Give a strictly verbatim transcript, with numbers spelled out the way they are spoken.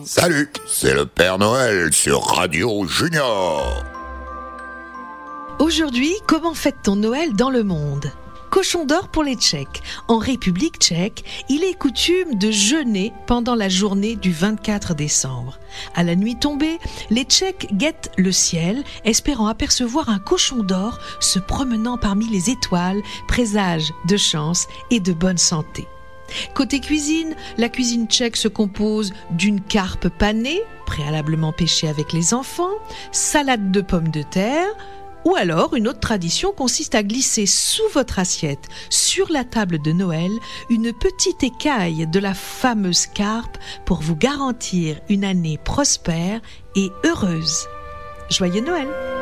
Salut, c'est le Père Noël sur Radio Junior. Aujourd'hui, comment fête-t-on Noël dans le monde ? Cochon d'or pour les Tchèques. En République tchèque, il est coutume de jeûner pendant la journée du vingt-quatre décembre. À la nuit tombée, les Tchèques guettent le ciel, espérant apercevoir un cochon d'or se promenant parmi les étoiles, présage de chance et de bonne santé. Côté cuisine, la cuisine tchèque se compose d'une carpe panée, préalablement pêchée avec les enfants, salade de pommes de terre, ou alors une autre tradition consiste à glisser sous votre assiette, sur la table de Noël, une petite écaille de la fameuse carpe pour vous garantir une année prospère et heureuse. Joyeux Noël!